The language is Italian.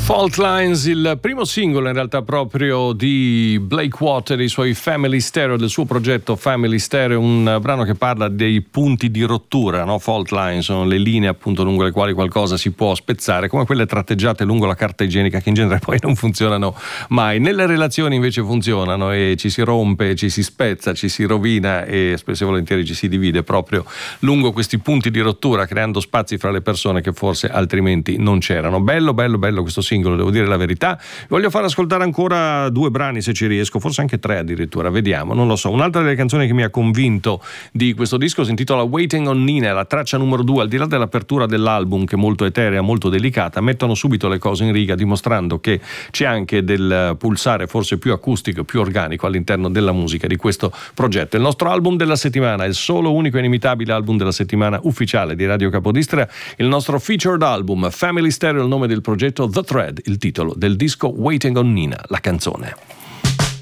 Fault Lines, il primo singolo in realtà proprio di Blake Water, i suoi Family Stereo, del suo progetto Family Stereo, un brano che parla dei punti di rottura, no? Fault Lines sono le linee appunto lungo le quali qualcosa si può spezzare, come quelle tratteggiate lungo la carta igienica che in genere poi non funzionano mai. Nelle relazioni invece funzionano e ci si rompe, ci si spezza, ci si rovina e spesso e volentieri ci si divide proprio lungo questi punti di rottura, creando spazi fra le persone che forse altrimenti non c'erano. Bello questo singolo, devo dire la verità. Voglio far ascoltare ancora 2 brani se ci riesco, forse anche 3 addirittura, vediamo, non lo so. Un'altra delle canzoni che mi ha convinto di questo disco si intitola Waiting on Nina, la traccia numero 2. Al di là dell'apertura dell'album, che è molto eterea, molto delicata, mettono subito le cose in riga, dimostrando che c'è anche del pulsare forse più acustico, più organico all'interno della musica di questo progetto. Il nostro album della settimana, il solo, unico e inimitabile album della settimana ufficiale di Radio Capodistria, il nostro featured album Family Stereo, il nome del progetto, The Thread, il titolo del disco Waiting on Nina, la canzone.